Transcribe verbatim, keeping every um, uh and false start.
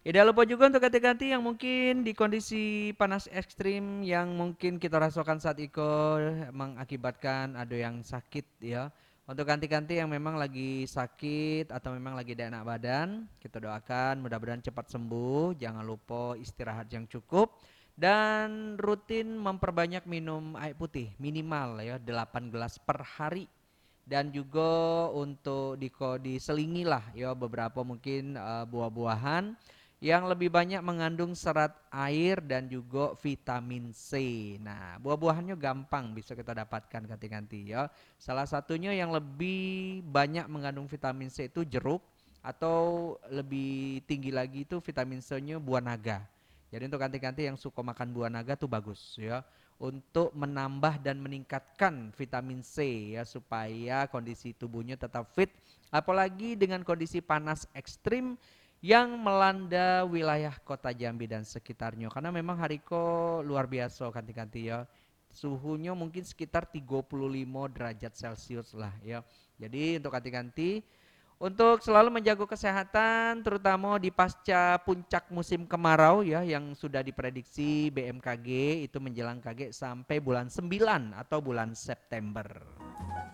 Tidak lupa juga untuk ganti-ganti yang mungkin di kondisi panas ekstrim yang mungkin kita rasakan saat itu mengakibatkan ada yang sakit ya. Untuk ganti-ganti yang memang lagi sakit atau memang lagi tidak enak badan, kita doakan mudah-mudahan cepat sembuh. Jangan lupa istirahat yang cukup dan rutin memperbanyak minum air putih minimal ya delapan gelas per hari. Dan juga untuk diko diselingilah ya beberapa mungkin eh, buah-buahan yang lebih banyak mengandung serat air dan juga vitamin C. Nah, buah-buahannya gampang bisa kita dapatkan ganti-ganti ya. Salah satunya yang lebih banyak mengandung vitamin C itu jeruk atau lebih tinggi lagi itu vitamin C-nya buah naga. Jadi untuk ganti-ganti yang suka makan buah naga tuh bagus ya untuk menambah dan meningkatkan vitamin C ya supaya kondisi tubuhnya tetap fit apalagi dengan kondisi panas ekstrim yang melanda wilayah kota Jambi dan sekitarnya karena memang hariko luar biasa ganti-ganti ya suhunya mungkin sekitar tiga puluh lima derajat celcius lah ya jadi untuk ganti-ganti untuk selalu menjaga kesehatan terutama di pasca puncak musim kemarau ya yang sudah diprediksi B M K G itu menjelang kaget sampai bulan sembilan atau bulan September.